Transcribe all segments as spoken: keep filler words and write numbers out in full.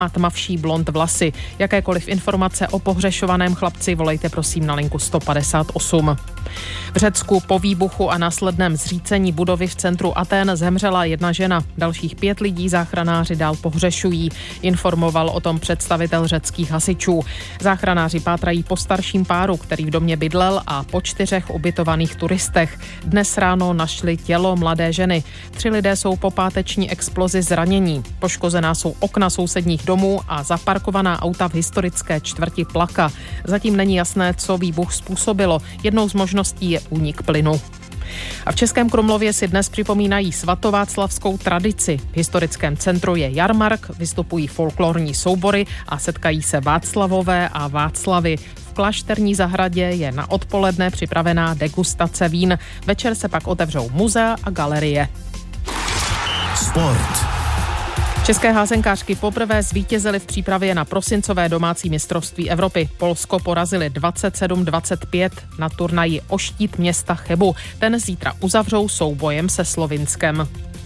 a tmavší blond vlasy. Jakékoliv informace o pohřešovaném chlapci volejte prosím na linku sto padesát osm. V Řecku po výbuchu a následném zřícení budovy v centru Athén zemřela jedna žena. Dalších pět lidí záchranáři dál pohřešují, informoval o tom představitel řeckých hasičů. Záchranáři pátrají po starším páru, který v domě bydlel, a po čtyřech ubytovaných turistech. Dnes ráno našli tělo mladé ženy. Tři lidé jsou po páteční explozi zranění. Poškozená jsou okna sousedních domů a zaparkovaná auta v historické čtvrti Plaka. Zatím není jasné, co výbuch způsobilo. Jednou z možností je únik plynu. A v Českém Krumlově si dnes připomínají svatováclavskou tradici. V historickém centru je jarmark, vystupují folklorní soubory a setkají se Václavové a Václavy. V klášterní zahradě je na odpoledne připravená degustace vín. Večer se pak otevřou muzea a galerie. Sport. České házenkářky poprvé zvítězily v přípravě na prosincové domácí mistrovství Evropy. Polsko porazili dvacet sedm dvacet pět na turnaji o štít města Chebu. Ten zítra uzavřou soubojem se Slovinskem.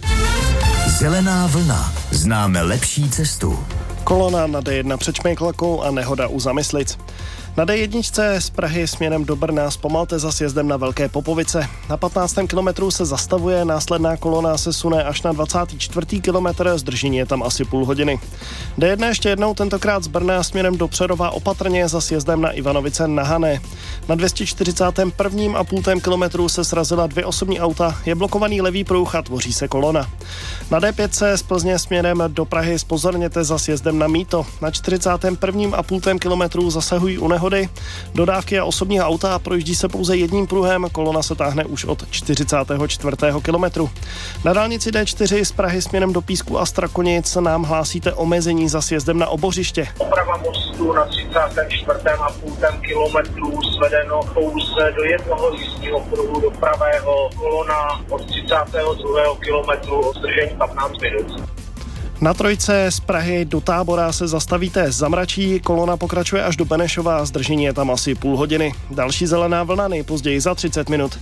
Zelená vlna. Známe lepší cestu. Kolona na D jedna před Šmejklakou a nehoda u Zamyslic. Na D jedna z Prahy směrem do Brna zpomalte za sjezdem na Velké Popovice. Na patnáctém kilometru se zastavuje, následná kolona se sune až na dvacátý čtvrtý kilometr, zdržení je tam asi půl hodiny. D jedna ještě jednou, tentokrát z Brna směrem do Přerova opatrně za sjezdem na Ivanovice na Hané. Na dvě stě čtyřicátém prvním a půltém kilometru se srazila dvě osobní auta, je blokovaný levý pruh a tvoří se kolona. Na D pět z Plzně směrem do Prahy zpozorněte za sjezdem na Mýto. Na čtyřicátém prvním a půltém kilometru zasahují u nehody dodávky a osobního auta a projíždí se pouze jedním pruhem, kolona se táhne už od čtyřicátého čtvrtého kilometru. Na dálnici D čtyři z Prahy směrem do Písku a Strakonic nám hlásíte omezení za sjezdem na Obořiště. Oprava mostu na třicátém čtvrtém a půltém kilometru svedeno pouze do jednoho jízdního pruhu do pravého, kolona od třicátého druhého kilometru o zdržení patnáct minut. Na trojce z Prahy do Tábora se zastavíte zamračí, kolona pokračuje až do Benešova, zdržení je tam asi půl hodiny. Další zelená vlna nejpozději za třicet minut.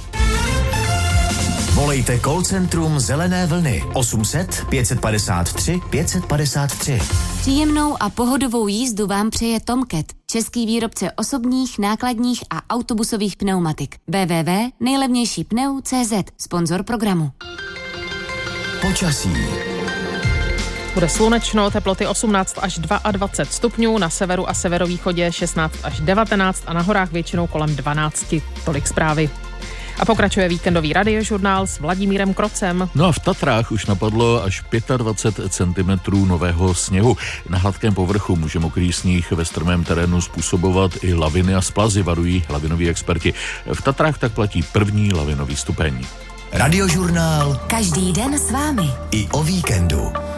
Volejte call centrum Zelené vlny osm set pět padesát tři pět padesát tři. Příjemnou a pohodovou jízdu vám přeje Tomcat, český výrobce osobních, nákladních a autobusových pneumatik. w w w tečka nejlevnější pneu tečka cé zet, sponzor programu. Počasí. Bude slunečno, teploty osmnáct až dvacet dva stupňů, na severu a severovýchodě šestnáct až devatenáct a na horách většinou kolem dvanáct. Tolik zprávy. A pokračuje víkendový radiožurnál s Vladimírem Krocem. No a v Tatrách už napadlo až dvacet pět centimetrů nového sněhu. Na hladkém povrchu může mokrý sníh ve strmém terénu způsobovat i laviny a splazy, varují lavinoví experti. V Tatrách tak platí první lavinový stupeň. Radiožurnál každý den s vámi. I o víkendu.